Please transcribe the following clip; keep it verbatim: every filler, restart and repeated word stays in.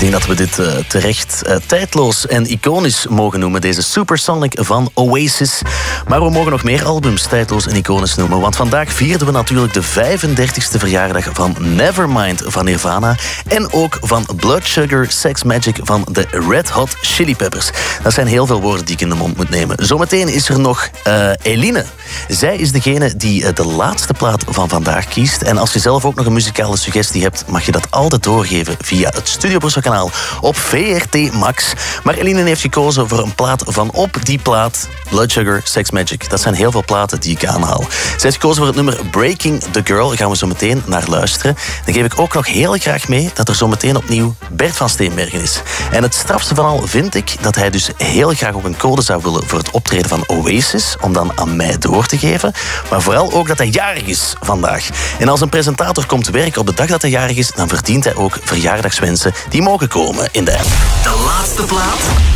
denk dat we dit uh, terecht uh, tijdloos en iconisch mogen noemen. Deze Supersonic van Oasis. Maar we mogen nog meer albums tijdloos en iconisch noemen. Want vandaag vierden we natuurlijk de vijfendertigste verjaardag van Nevermind van Nirvana. En ook van Blood Sugar Sex Magik van de Red Hot Chili Peppers. Dat zijn heel veel woorden die ik in de mond moet nemen. Zometeen is er nog uh, Eline. Zij is degene die uh, de laatste plaat van vandaag kiest. En als je zelf ook nog een muzikale suggestie hebt, mag je dat altijd doorgeven via het Studio Brussel kanaal op V R T Max. Maar Eline heeft gekozen voor een plaat van op die plaat Blood Sugar Sex Magik. Dat zijn heel veel platen die ik aanhaal. Zij heeft gekozen voor het nummer Breaking the Girl. Daar gaan we zo meteen naar luisteren. Dan geef ik ook nog heel graag mee dat er zo meteen opnieuw Bert van Steenbergen is. En het strafste van al vind ik dat hij dus heel graag ook een code zou willen voor het optreden van Oasis, om dan aan mij door te geven. Maar vooral ook dat hij jarig is vandaag. En als een presentator komt werken op de dag dat hij jarig is, dan verdient hij ook verjaardagswensen die mogen komen in de app. De laatste plaat